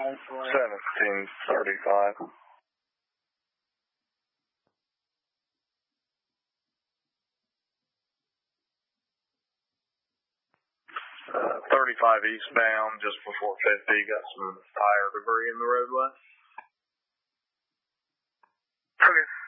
1735. 35 eastbound, just before 50, got some tire debris in the roadway. Okay.